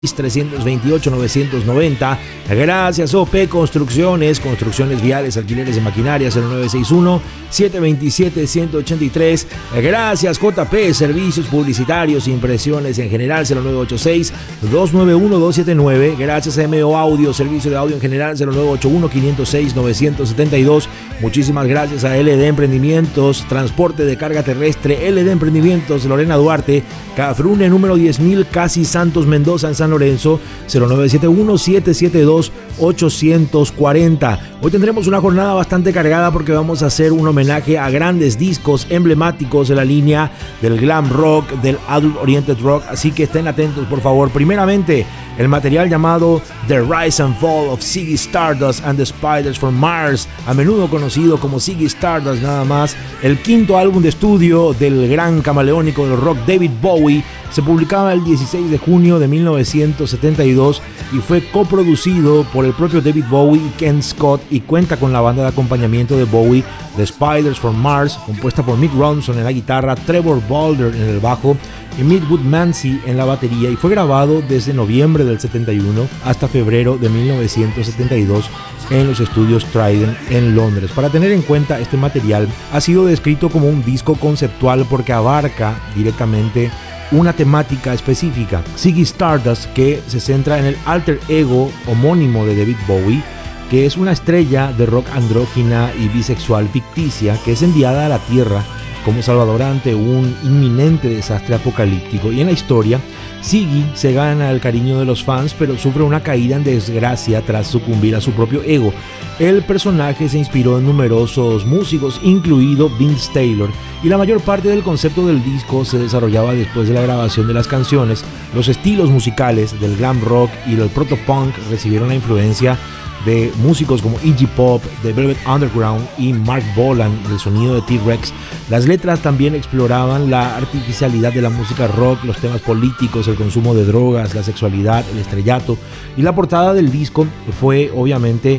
328-990. Gracias OP Construcciones, construcciones viales, alquileres de maquinaria 0961-727-183. Gracias JP, servicios publicitarios, impresiones en general 0986-291-279. Gracias a MO Audio, servicio de audio en general 0981-506-972. Muchísimas gracias a LD Emprendimientos, transporte de carga terrestre, LD Emprendimientos, Lorena Duarte, Cafrune número 10.000, Casi Santos Mendoza en San Lorenzo, 0971-772-840. Hoy tendremos una jornada bastante cargada porque vamos a hacer un homenaje a grandes discos emblemáticos de la línea del glam rock, del adult oriented rock, así que estén atentos por favor. Primeramente, el material llamado The Rise and Fall of Ziggy Stardust and the Spiders from Mars, a menudo conocido como Ziggy Stardust nada más, el quinto álbum de estudio del gran camaleónico del rock David Bowie. Se publicaba el 16 de junio de 1972 y fue coproducido por el propio David Bowie y Ken Scott, y cuenta con la banda de acompañamiento de Bowie, The Spiders from Mars, compuesta por Mick Ronson en la guitarra, Trevor Bolder en el bajo y Midwood Mancy en la batería, y fue grabado desde noviembre del 71 hasta febrero de 1972 en los estudios Trident en Londres. Para tener en cuenta, este material ha sido descrito como un disco conceptual porque abarca directamente una temática específica. Ziggy Stardust, que se centra en el alter ego homónimo de David Bowie, que es una estrella de rock andrógina y bisexual ficticia que es enviada a la Tierra como salvadora ante un inminente desastre apocalíptico. Y en la historia, Ziggy se gana el cariño de los fans, pero sufre una caída en desgracia tras sucumbir a su propio ego. El personaje se inspiró en numerosos músicos, incluido Vince Taylor, y la mayor parte del concepto del disco se desarrollaba después de la grabación de las canciones. Los estilos musicales del glam rock y del protopunk recibieron la influencia de músicos como Iggy Pop, The Velvet Underground y Mark Bolan, del sonido de T-Rex. Las letras también exploraban la artificialidad de la música rock, los temas políticos, el consumo de drogas, la sexualidad, el estrellato, y la portada del disco fue obviamente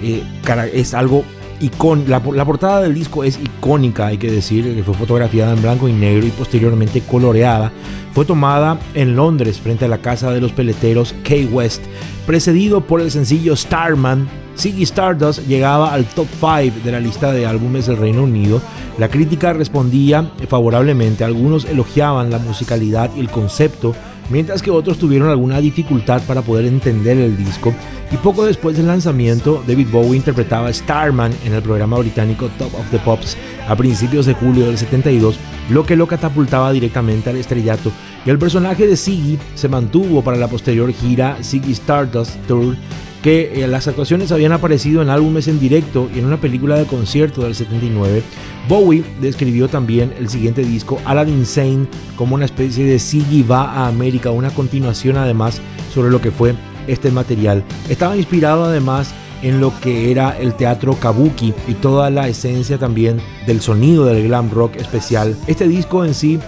es algo icónico. La portada del disco es icónica, hay que decir, que fue fotografiada en blanco y negro y posteriormente coloreada. Fue tomada en Londres frente a la casa de los peleteros Key West, precedido por el sencillo Starman. Ziggy Stardust llegaba al top 5 de la lista de álbumes del Reino Unido. La crítica respondía favorablemente, algunos elogiaban la musicalidad y el concepto, mientras que otros tuvieron alguna dificultad para poder entender el disco. Y poco después del lanzamiento, David Bowie interpretaba Starman en el programa británico Top of the Pops a principios de julio del 72, lo que lo catapultaba directamente al estrellato, y el personaje de Ziggy se mantuvo para la posterior gira Ziggy Stardust Tour, que las actuaciones habían aparecido en álbumes en directo y en una película de concierto del 79. Bowie describió también el siguiente disco, Aladdin Sane, como una especie de Ziggy va a América, una continuación además sobre lo que fue este material. Estaba inspirado además en lo que era el teatro kabuki y toda la esencia también del sonido del glam rock especial. Este disco en sí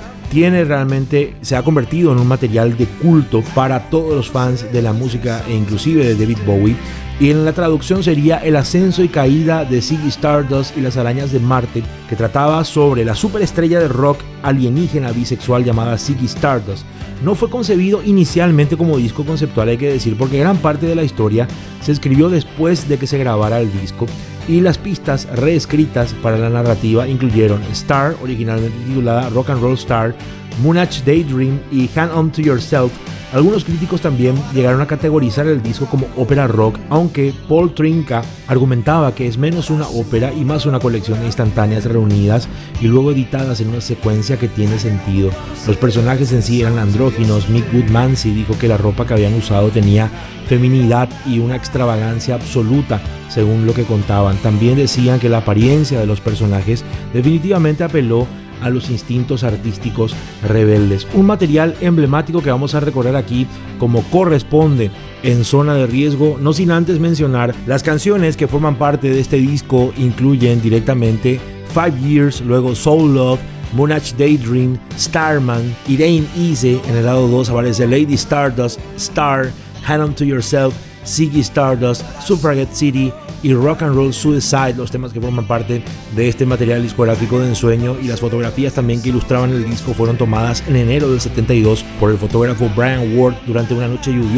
se ha convertido en un material de culto para todos los fans de la música e inclusive de David Bowie, y en la traducción sería El ascenso y caída de Ziggy Stardust y las arañas de Marte, que trataba sobre la superestrella de rock alienígena bisexual llamada Ziggy Stardust. No fue concebido inicialmente como disco conceptual, hay que decir, porque gran parte de la historia se escribió después de que se grabara el disco, y las pistas reescritas para la narrativa incluyeron Star, originalmente titulada Rock and Roll Star, Moonage Daydream y Hand On To Yourself. Algunos críticos también llegaron a categorizar el disco como ópera rock, aunque Paul Trinca argumentaba que es menos una ópera y más una colección de instantáneas reunidas y luego editadas en una secuencia que tiene sentido. Los personajes en sí eran andróginos. Mick Mancy dijo que la ropa que habían usado tenía feminidad y una extravagancia absoluta, según lo que contaban. También decían que la apariencia de los personajes definitivamente apeló a los instintos artísticos rebeldes. Un material emblemático que vamos a recorrer aquí como corresponde en Zona de Riesgo, no sin antes mencionar las canciones que forman parte de este disco. Incluyen directamente 5 Years, luego Soul Love, Moonage Daydream, Starman, It Ain't Easy. En el lado 2 aparece Lady Stardust, Star, Hand On To Yourself, Ziggy Stardust, Suffragette City y Rock and Roll Suicide, los temas que forman parte de este material discográfico de ensueño. Y las fotografías también que ilustraban el disco fueron tomadas en enero del 72 por el fotógrafo Brian Ward durante una noche lluviosa